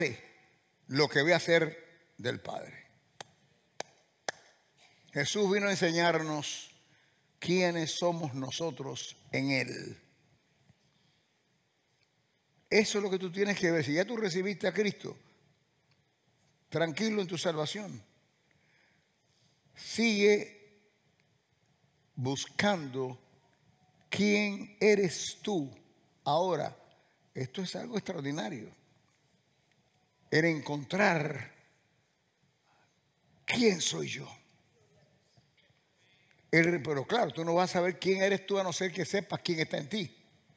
lo que voy a hacer del Padre. Jesús vino a enseñarnos quiénes somos nosotros en Él. Eso es lo que tú tienes que ver. Si ya tú recibiste a Cristo, tranquilo en tu salvación. Sigue buscando quién eres tú ahora. Esto es algo extraordinario. El encontrar quién soy yo. Pero claro, tú no vas a saber quién eres tú a no ser que sepas quién está en ti.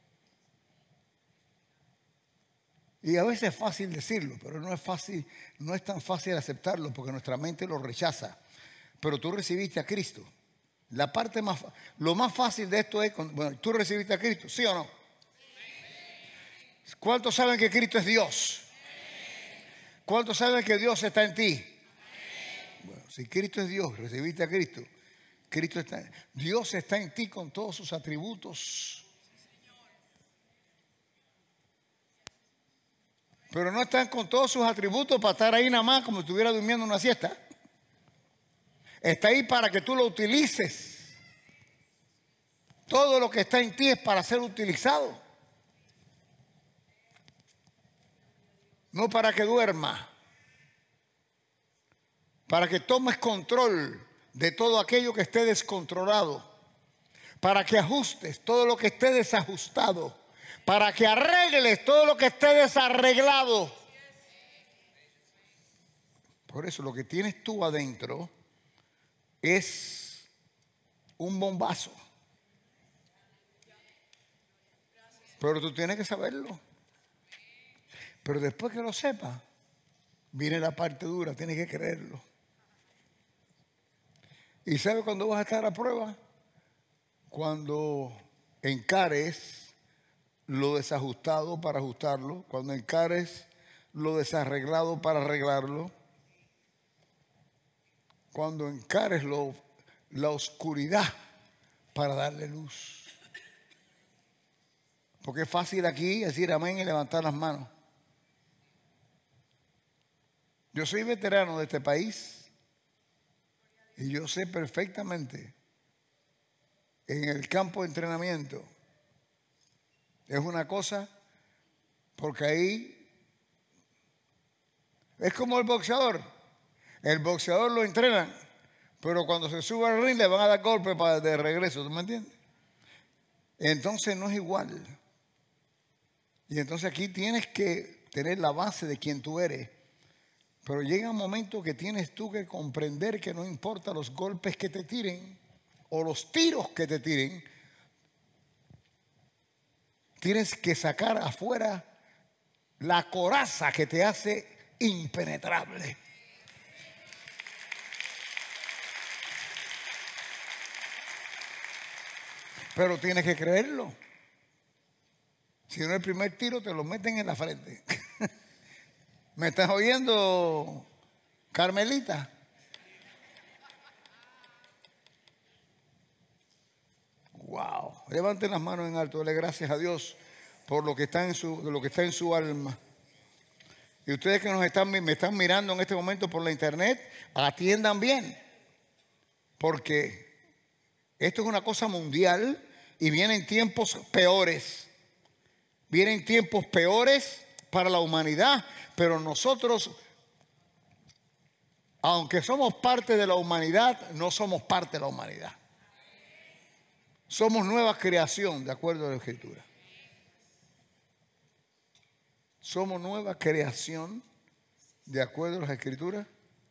Y a veces es fácil decirlo, pero no es fácil, no es tan fácil aceptarlo porque nuestra mente lo rechaza. Pero tú recibiste a Cristo. Lo más fácil de esto es, bueno, ¿tú recibiste a Cristo? ¿Sí o no? ¿Cuántos saben que Cristo es Dios? ¿Cuántos saben que Dios está en ti? Bueno, si Cristo es Dios, recibiste a Cristo. Dios está en ti con todos sus atributos. Pero no están con todos sus atributos para estar ahí nada más como si estuviera durmiendo una siesta. Está ahí para que tú lo utilices. Todo lo que está en ti es para ser utilizado. No para que duerma. Para que tomes control de todo aquello que esté descontrolado, para que ajustes todo lo que esté desajustado, para que arregles todo lo que esté desarreglado. Por eso lo que tienes tú adentro es un bombazo. Pero tú tienes que saberlo. Pero después que lo sepas, viene la parte dura, tienes que creerlo. ¿Y sabes cuándo vas a estar a prueba? Cuando encares lo desajustado para ajustarlo, cuando encares lo desarreglado para arreglarlo, cuando encares la oscuridad para darle luz. Porque es fácil aquí decir amén y levantar las manos. Yo soy veterano de este país. Y yo sé perfectamente, en el campo de entrenamiento, es una cosa, porque ahí es como el boxeador. El boxeador lo entrenan, pero cuando se sube al ring le van a dar golpes de regreso, ¿tú me entiendes? Entonces no es igual. Y entonces aquí tienes que tener la base de quién tú eres. Pero llega un momento que tienes tú que comprender que no importa los golpes que te tiren o los tiros que te tiren, tienes que sacar afuera la coraza que te hace impenetrable. Pero tienes que creerlo. Si no, el primer tiro te lo meten en la frente. ¿Me estás oyendo, Carmelita? Wow. Levanten las manos en alto. Dale gracias a Dios por lo que está en su alma. Y ustedes que me están mirando en este momento por la internet, atiendan bien. Porque esto es una cosa mundial y vienen tiempos peores. Vienen tiempos peores para la humanidad, pero nosotros, aunque somos parte de la humanidad, no somos parte de la humanidad. Somos nueva creación, de acuerdo a la Escritura. Somos nueva creación, de acuerdo a las Escrituras.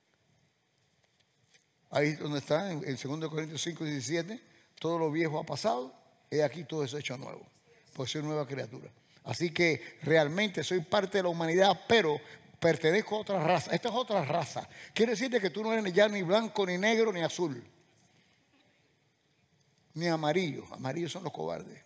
Ahí donde está, en 2 Corintios 5, 17, todo lo viejo ha pasado, he aquí todo eso hecho nuevo, pues soy nueva criatura. Así que realmente soy parte de la humanidad, pero pertenezco a otra raza. Esta es otra raza. Quiere decirte que tú no eres ya ni blanco, ni negro, ni azul. Ni amarillo. Amarillos son los cobardes.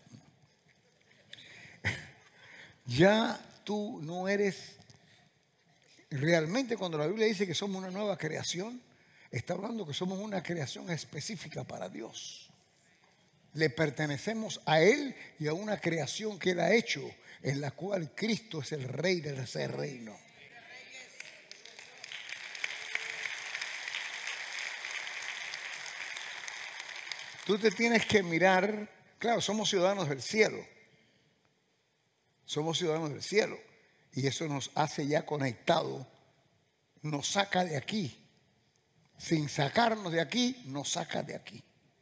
Ya tú no eres. Realmente cuando la Biblia dice que somos una nueva creación, está hablando que somos una creación específica para Dios. Le pertenecemos a Él y a una creación que Él ha hecho, en la cual Cristo es el Rey de ese reino. Tú te tienes que mirar. Claro, somos ciudadanos del cielo. Somos ciudadanos del cielo. Y eso nos hace ya conectados. Nos saca de aquí. Sin sacarnos de aquí, nos saca de aquí.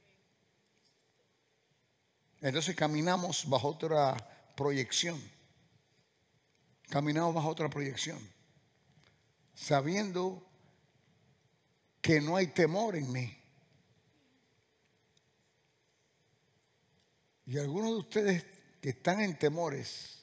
Entonces caminamos bajo otra proyección. Caminamos bajo otra proyección. Sabiendo que no hay temor en mí. Y algunos de ustedes que están en temores,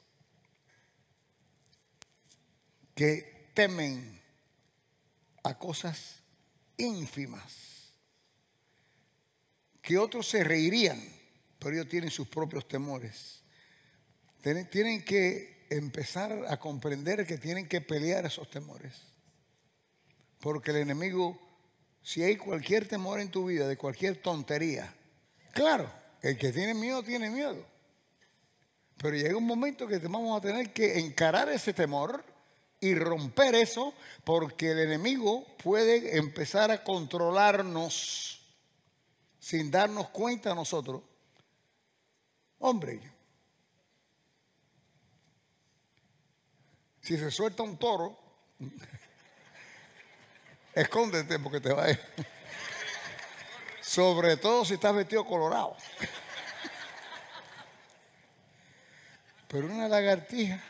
que temen a cosas ínfimas, que otros se reirían, pero ellos tienen sus propios temores. Tienen que empezar a comprender que tienen que pelear esos temores. Porque el enemigo, si hay cualquier temor en tu vida, de cualquier tontería, claro, el que tiene miedo, tiene miedo. Pero llega un momento que vamos a tener que encarar ese temor y romper eso, porque el enemigo puede empezar a controlarnos sin darnos cuenta a nosotros. Hombre, si se suelta un toro, escóndete porque te va a ir. Sobre todo si estás vestido colorado. Pero una lagartija,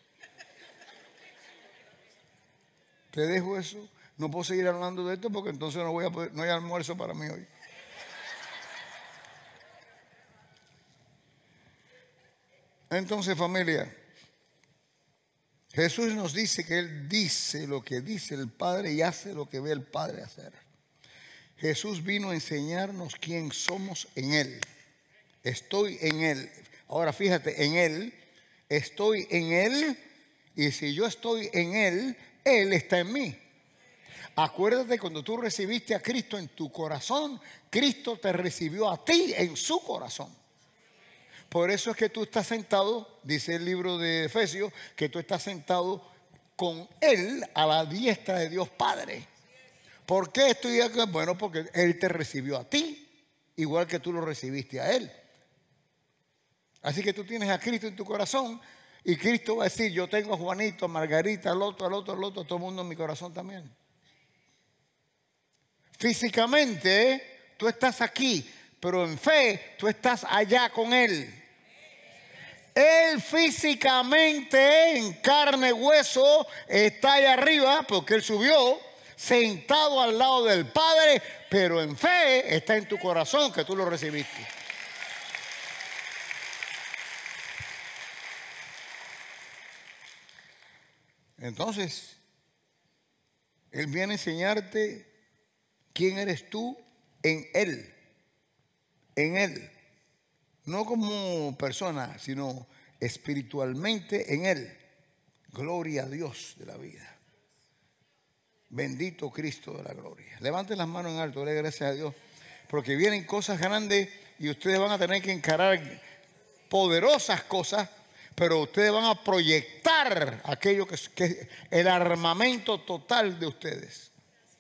te dejo eso. No puedo seguir hablando de esto porque entonces no hay almuerzo para mí hoy. Entonces, familia, Jesús nos dice que Él dice lo que dice el Padre y hace lo que ve el Padre hacer. Jesús vino a enseñarnos quién somos en Él. Estoy en Él. Ahora fíjate, en Él, estoy en Él, y si yo estoy en Él, Él está en mí. Acuérdate, cuando tú recibiste a Cristo en tu corazón, Cristo te recibió a ti en su corazón. Por eso es que tú estás sentado, dice el libro de Efesios, que tú estás sentado con Él a la diestra de Dios Padre. ¿Por qué estoy aquí? Bueno, porque Él te recibió a ti, igual que tú lo recibiste a Él. Así que tú tienes a Cristo en tu corazón y Cristo va a decir, yo tengo a Juanito, a Margarita, al otro, a todo el mundo en mi corazón también. Físicamente tú estás aquí, pero en fe tú estás allá con Él. Él físicamente, en carne y hueso, está allá arriba, porque Él subió, sentado al lado del Padre, pero en fe está en tu corazón, que tú lo recibiste. Entonces, Él viene a enseñarte quién eres tú en Él. En Él. No como persona, sino espiritualmente en Él. Gloria a Dios de la vida. Bendito Cristo de la gloria. Levanten las manos en alto, le gracias a Dios. Porque vienen cosas grandes y ustedes van a tener que encarar poderosas cosas, pero ustedes van a proyectar aquello que es el armamento total de ustedes.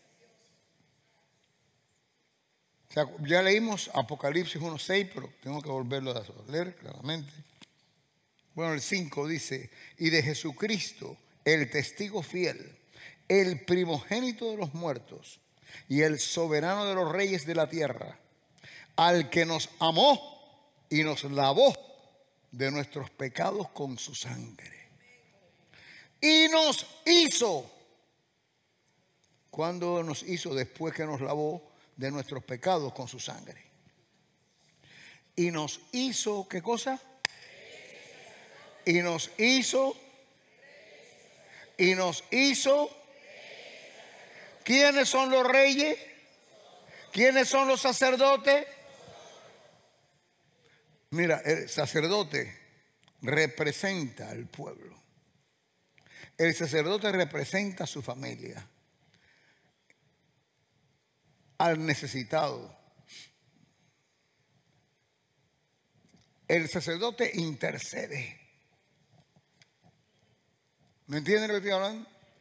O sea, ya leímos Apocalipsis 1:6, pero tengo que volverlo a leer claramente. Bueno, el 5 dice, y de Jesucristo, el testigo fiel, el primogénito de los muertos y el soberano de los reyes de la tierra, al que nos amó y nos lavó de nuestros pecados con su sangre. Y nos hizo, ¿cuándo nos hizo? Después que nos lavó de nuestros pecados con su sangre. Y nos hizo, ¿qué cosa? Y nos hizo. ¿Quiénes son los reyes? ¿Quiénes son los sacerdotes? Mira, el sacerdote representa al pueblo. El sacerdote representa a su familia, al necesitado. El sacerdote intercede. ¿Me entienden lo que estoy hablando?